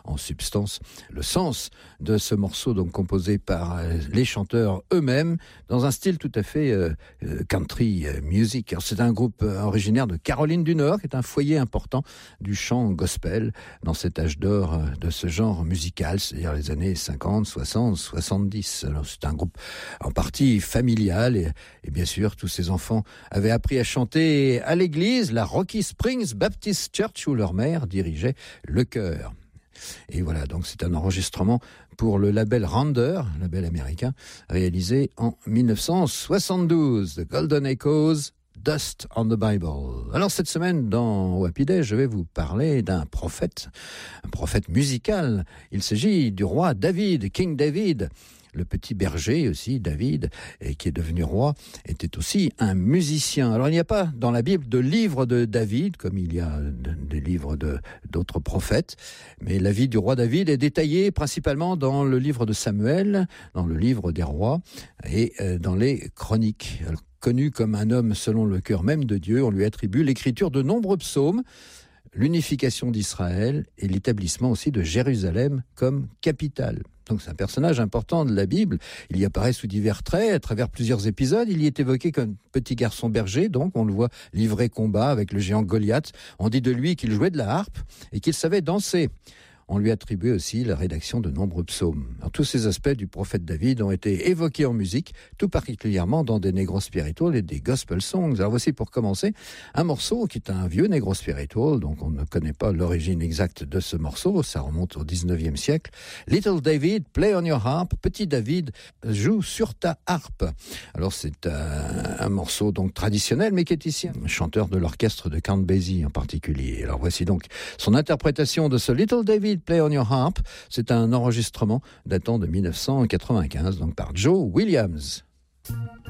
en substance le sens de ce morceau donc composé par les chanteurs eux-mêmes dans un style tout à fait country music. Alors, c'est un groupe originaire de Caroline du Nord qui est un foyer important du chant gospel dans cet âge d'or de ce genre musical, c'est-à-dire les années 50, 60, 70. Alors, c'est un groupe en partie familial et bien sûr tous ces enfants avaient appris à chanter à l'église, la Rocky Springs Baptist Church où leur mère dirigeait le chœur. Et voilà, donc c'est un enregistrement pour le label Rounder, label américain, réalisé en 1972. The Golden Echoes, Dust on the Bible. Alors cette semaine, dans Happy Day, je vais vous parler d'un prophète, un prophète musical. Il s'agit du roi David, King David. Le petit berger aussi, David, et qui est devenu roi, était aussi un musicien. Alors il n'y a pas dans la Bible de livre de David, comme il y a des livres d'autres prophètes, mais la vie du roi David est détaillée principalement dans le livre de Samuel, dans le livre des rois et dans les chroniques. Alors, connu comme un homme selon le cœur même de Dieu, on lui attribue l'écriture de nombreux psaumes, l'unification d'Israël et l'établissement aussi de Jérusalem comme capitale. Donc c'est un personnage important de la Bible. Il y apparaît sous divers traits, à travers plusieurs épisodes. Il y est évoqué comme petit garçon berger, donc on le voit livrer combat avec le géant Goliath. On dit de lui qu'il jouait de la harpe et qu'il savait danser. On lui attribuait aussi la rédaction de nombreux psaumes. Alors, tous ces aspects du prophète David ont été évoqués en musique, tout particulièrement dans des negro spirituals et des gospel songs. Alors voici pour commencer un morceau qui est un vieux negro spiritual, donc on ne connaît pas l'origine exacte de ce morceau, ça remonte au 19e siècle. Little David, play on your harp, petit David, joue sur ta harpe. Alors c'est un morceau donc traditionnel, mais qui est ici un chanteur de l'orchestre de Count Basie en particulier. Alors voici donc son interprétation de ce Little David, Play on Your Harp. C'est un enregistrement datant de 1995, donc par Joe Williams.